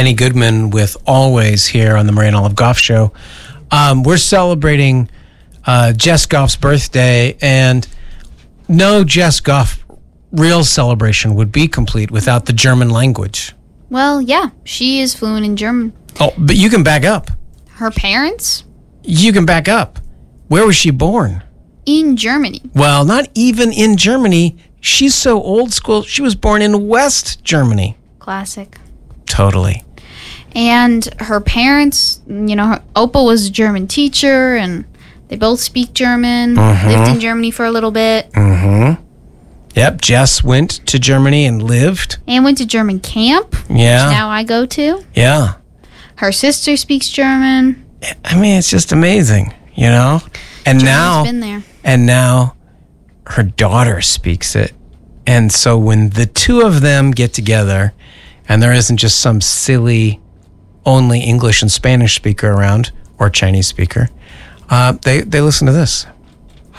Benny Goodman with Always here on the Murray and Olive Goff Show. We're celebrating Jess Goff's birthday, and no Jess Goff real celebration would be complete without the German language. Well, yeah, she is fluent in German. Oh, but you can back up. Her parents? You can back up. Where was she born? In Germany. Well, not even in Germany. She's so old school. She was born in West Germany. Classic. Totally. And her parents, Opal was a German teacher, and they both speak German, lived in Germany for a little bit. Yep, Jess went to Germany and lived. And went to German camp, Yeah. which now I go to. Yeah. Her sister speaks German. I mean, it's just amazing, And Germany's been there. And now her daughter speaks it. And so when the two of them get together, and there isn't just some silly only English and Spanish speaker around, or Chinese speaker, they listen to this.